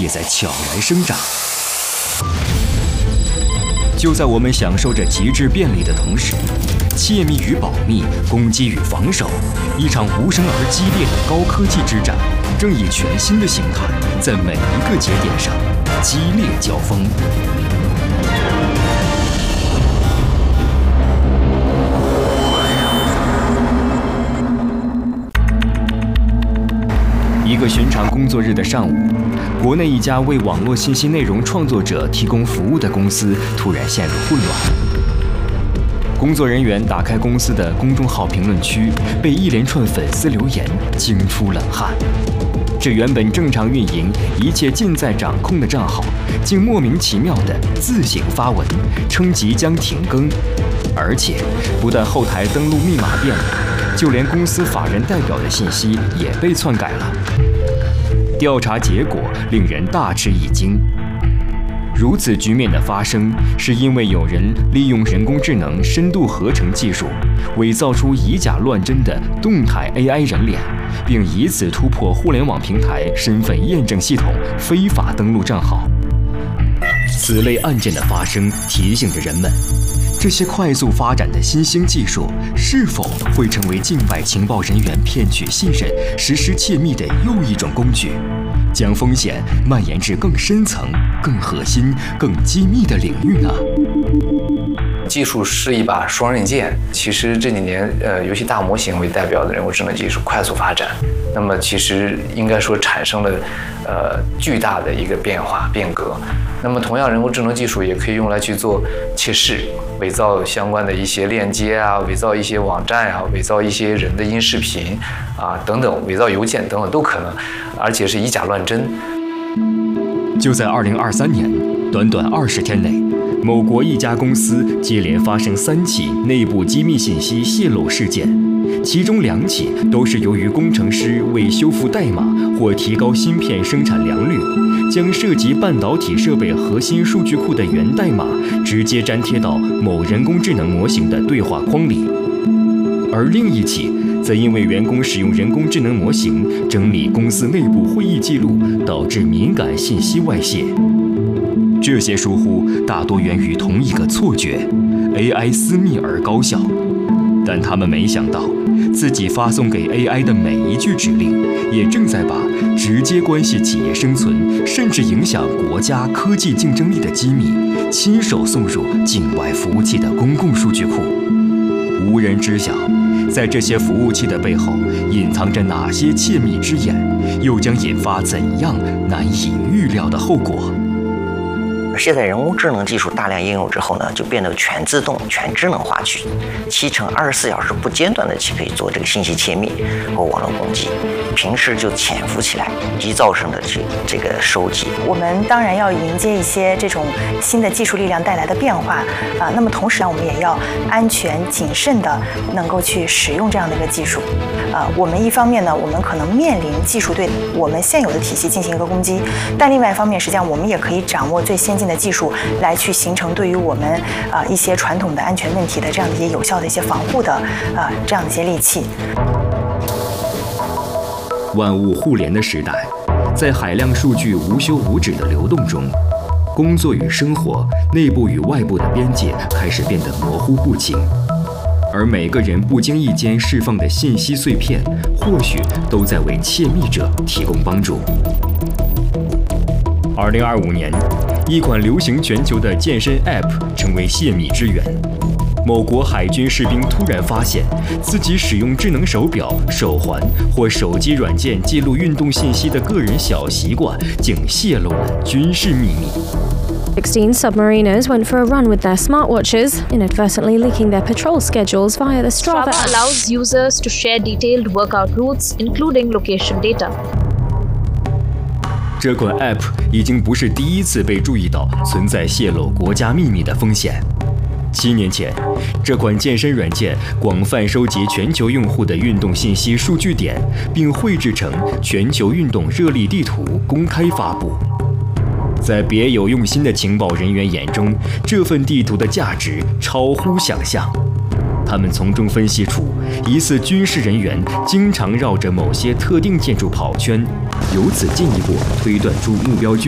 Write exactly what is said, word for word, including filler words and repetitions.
也在悄然生长。就在我们享受着极致便利的同时，窃密与保密、攻击与防守，一场无声而激烈的高科技之战，正以全新的形态，在每一个节点上激烈交锋。一个寻常工作日的上午，国内一家为网络信息内容创作者提供服务的公司突然陷入混乱。工作人员打开公司的公众号评论区，被一连串粉丝留言惊出冷汗。这原本正常运营、一切尽在掌控的账号，竟莫名其妙地自行发文，称即将停更，而且不但后台登录密码变了，就连公司法人代表的信息也被篡改了。调查结果令人大吃一惊。如此局面的发生，是因为有人利用人工智能深度合成技术，伪造出以假乱真的动态 A I 人脸，并以此突破互联网平台身份验证系统，非法登录账号。此类案件的发生，提醒着人们，这些快速发展的新兴技术是否会成为境外情报人员骗取信任、实施窃密的又一种工具，将风险蔓延至更深层、更核心、更机密的领域呢？ 技术是一把双刃剑。其实这几年，呃，游戏大模型为代表的人工智能技术快速发展，那么其实应该说产生了，呃，巨大的一个变化变革。那么同样，人工智能技术也可以用来去做窃视、伪造相关的一些链接啊，伪造一些网站啊，伪造一些人的音视频啊等等，伪造邮件等等都可能，而且是以假乱真。 就在二零二三年，短短二十天内，某国一家公司接连发生三起内部机密信息泄露事件，其中两起都是由于工程师为修复代码或提高芯片生产良率，将涉及半导体设备核心数据库的源代码直接粘贴到某人工智能模型的对话框里，而另一起则因为员工使用人工智能模型整理公司内部会议记录，导致敏感信息外泄。这些疏忽大多源于同一个错觉 ：A I 私密而高效。但他们没想到，自己发送给 A I 的每一句指令，也正在把直接关系企业生存，甚至影响国家科技竞争力的机密，亲手送入境外服务器的公共数据库。无人知晓，在这些服务器的背后，隐藏着哪些窃密之眼，又将引发怎样难以预料的后果。 现在人工智能技术大量应用之后呢，就变得全自动、全智能化去，七乘二十四小时不间断的去可以做这个信息窃密和网络攻击，平时就潜伏起来，急躁声的去这个收集。 我们当然要迎接一些这种新的技术力量带来的变化啊、呃，那么同时呢，我们也要安全谨慎的能够去使用这样的一个技术。啊、呃，我们一方面呢，我们可能面临技术对我们现有的体系进行一个攻击，但另外一方面，实际上我们也可以掌握最先进的技术来去形成对于我们啊、呃、一些传统的安全问题的这样的一些有效的一些防护的啊、呃、这样的一些利器。 万物互联的时代，在海量数据无休无止的流动中，工作与生活、内部与外部的边界开始变得模糊不清，而每个人不经意间释放的信息碎片，或许都在为窃密者提供帮助。二零二五年，一款流行全球的健身 App 成为泄密之源。某国海军士兵突然发现，自己使用智能手表、手环或手机软件记录运动信息的个人小习惯，竟泄露了军事秘密。 sixteen submariners went for a run with their smartwatches, inadvertently leaking their patrol schedules via the Strava app. Strava allows users to share detailed workout routes, including location data. 这款 App 已经不是第一次被注意到存在泄露国家秘密的风险。七年前，这款健身软件广泛收集全球用户的运动信息数据点，并绘制成全球运动热力地图公开发布。在别有用心的情报人员眼中，这份地图的价值超乎想象。他们从中分析出，疑似军事人员经常绕着某些特定建筑跑圈，由此进一步推断出目标军